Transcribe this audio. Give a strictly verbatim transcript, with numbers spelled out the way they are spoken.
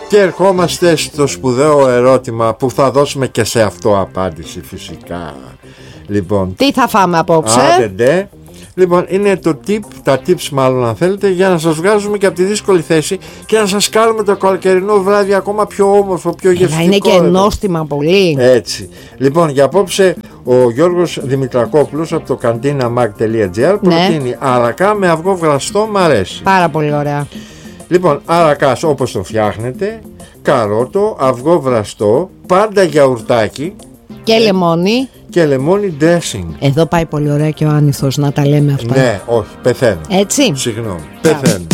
Και ερχόμαστε στο σπουδαίο ερώτημα που θα δώσουμε και σε αυτό απάντηση φυσικά. Λοιπόν, τι θα φάμε απόψε? Άντε, λοιπόν, είναι το tip, τα tips μάλλον αν θέλετε, για να σας βγάζουμε και από τη δύσκολη θέση και να σας κάνουμε το καλοκαιρινό βράδυ ακόμα πιο όμορφο, πιο γευστικό. Να είναι και νόστιμα πολύ. Έτσι. Λοιπόν, για απόψε ο Γιώργος Δημητρακόπουλος από το cantinamag τελεία gr προτείνει ναι. αρακά με αυγό βραστό, μ' αρέσει. Πάρα πολύ ωραία. Λοιπόν, αρακάς όπως το φτιάχνετε, καρότο, αυγό βραστό, πάντα γιαουρτάκι και λεμόνι. Και λεμόνι dressing. Εδώ πάει πολύ ωραία και ο άνηθος να τα λέμε αυτά. Ναι, όχι, πεθαίνω. Έτσι. Συγγνώμη, πεθαίνω.